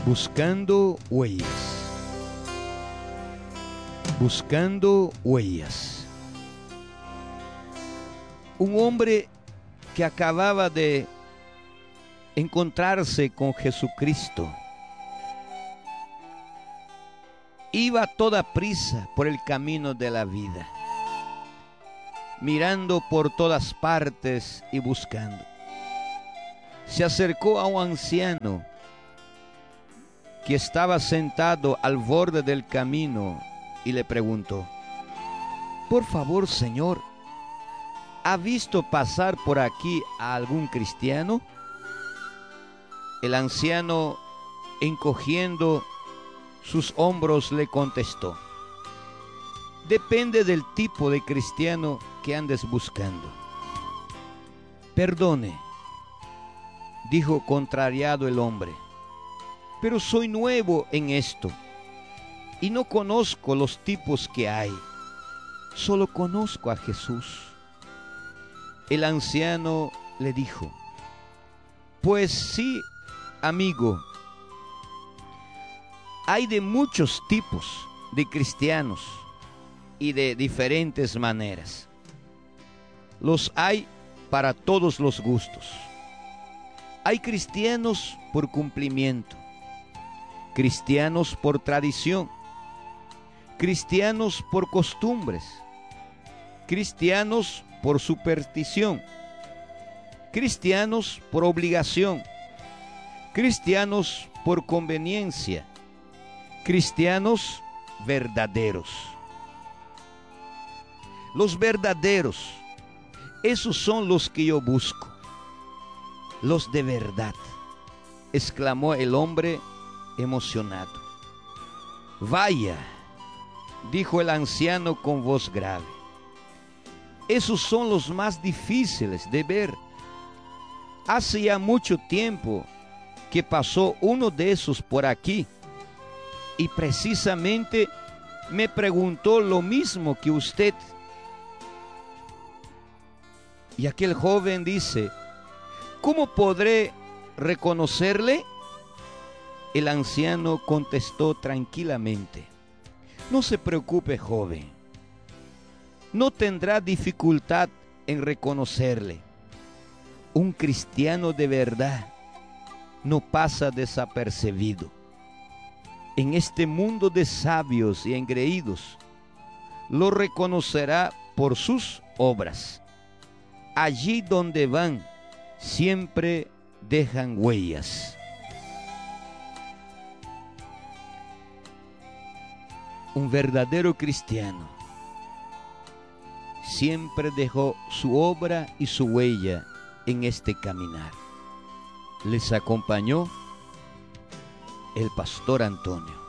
Buscando huellas. Buscando huellas. Un hombre que acababa de encontrarse con Jesucristo iba a toda prisa por el camino de la vida, mirando por todas partes y buscando. Se acercó a un anciano que estaba sentado al borde del camino y le preguntó: por favor, señor, ¿ha visto pasar por aquí a algún cristiano? El anciano, encogiendo sus hombros, le contestó: depende del tipo de cristiano que andes buscando. Perdone, dijo contrariado el hombre, pero soy nuevo en esto y no conozco los tipos que hay. Solo conozco a Jesús. El anciano le dijo: pues sí, amigo, hay de muchos tipos de cristianos y de diferentes maneras. Los hay para todos los gustos. Hay cristianos por cumplimiento, cristianos por tradición, cristianos por costumbres, cristianos por superstición, cristianos por obligación, cristianos por conveniencia, cristianos verdaderos. Los verdaderos, esos son los que yo busco, los de verdad, exclamó el hombre emocionado. Vaya, dijo el anciano con voz grave, esos son los más difíciles de ver. Hace ya mucho tiempo que pasó uno de esos por aquí y precisamente me preguntó lo mismo que usted. Y aquel joven dice: ¿cómo podré reconocerle? El anciano contestó tranquilamente: no se preocupe, joven, no tendrá dificultad en reconocerle. Un cristiano de verdad no pasa desapercibido. En este mundo de sabios y engreídos, lo reconocerá por sus obras. Allí donde van, siempre dejan huellas. Un verdadero cristiano siempre dejó su obra y su huella en este caminar. Les acompañó el pastor Antonio.